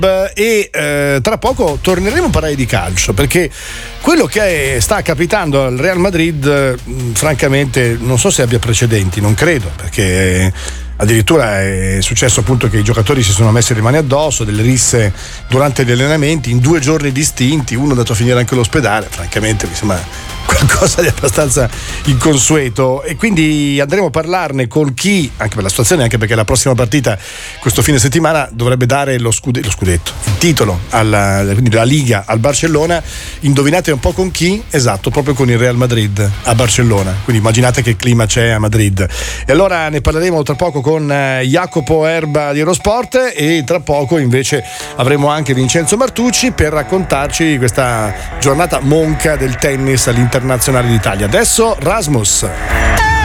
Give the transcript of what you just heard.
e tra poco torneremo a parlare di calcio, perché quello che sta capitando al Real Madrid francamente non so se abbia precedenti, non credo, perché addirittura è successo appunto che i giocatori si sono messi le mani addosso, delle risse durante gli allenamenti in 2 giorni distinti, uno è andato a finire anche all'ospedale. Francamente mi sembra qualcosa di abbastanza inconsueto, e quindi andremo a parlarne con chi, anche per la situazione, anche perché la prossima partita questo fine settimana dovrebbe dare lo scudetto, il titolo quindi la Liga al Barcellona. Indovinate un po' con chi? Esatto, proprio con il Real Madrid a Barcellona, quindi immaginate che clima c'è a Madrid. E allora ne parleremo tra poco con Jacopo Erba di Eurosport, e tra poco invece avremo anche Vincenzo Martucci per raccontarci questa giornata monca del tennis all'Internazionale d'Italia. Adesso Rasmus.